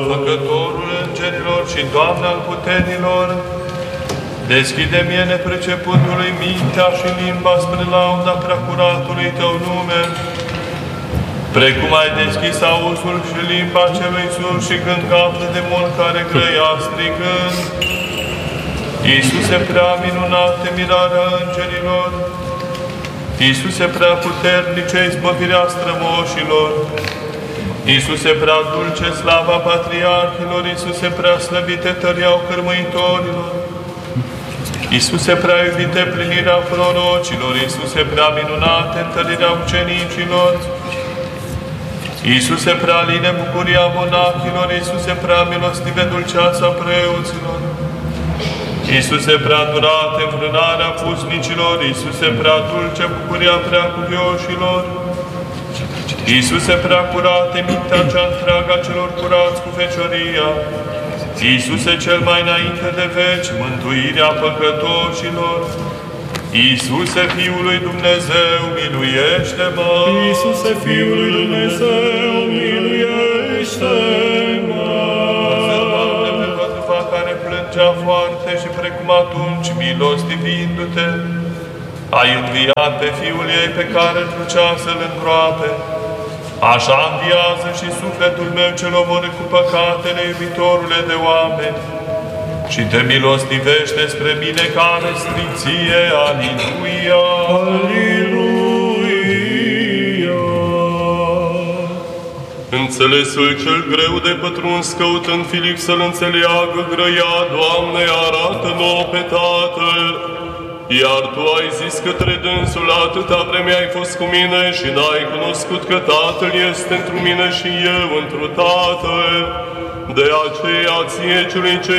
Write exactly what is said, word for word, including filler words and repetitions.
Făcătorul îngerilor și Doamne al puterilor, deschide mie nepriceputului mintea și limba spre lauda preacuratului Tău nume, precum ai deschis auzul și limba celui sus și când capul de demon care grăia strigând: Iisuse prea minunate mirarea îngerilor, Iisuse prea puternice izbăvirea strămoșilor, Iisuse prea dulce slava patriarhilor, Iisuse prea slăvite tăriau cărmâitorilor, Iisuse prea iubite plinirea prorocilor, Iisuse prea minunate întărirea ucenicilor, Iisuse prea line bucuria monachilor, Iisuse prea milostive dulceața preoților, Iisuse prea durate înfrânarea pusnicilor, Iisuse prea dulce bucuria preacuvioșilor, Iisuse prea curate mintea cea întreagă a celor curați cu fecioria, Iisuse cel mai înainte de veci, mântuirea păcătoșilor, Iisuse Fiul lui Dumnezeu, miluiește-mă! Iisuse Fiul lui Dumnezeu, miluiește-mă! Conservă-te pe văduva care plângea foarte și precum atunci, milostivindu-te, ai înviat pe Fiul ei pe care îl ducea să-l îngroape. Așa înviază și sufletul meu cel omorât cu păcatele, iubitorule de oameni, și te milostivește spre mine care stric ție, Aliluia! Aliluia! Înțelesul cel greu de pătruns, căutând Filip să-l înțeleagă, grăia: Doamne, arată-mă pe Tatăl! Iar Tu ai zis către dânsul: atâta vreme ai fost cu mine și n-ai cunoscut că Tatăl este întru mine și eu întru Tatăl. De aceea ție, celui ce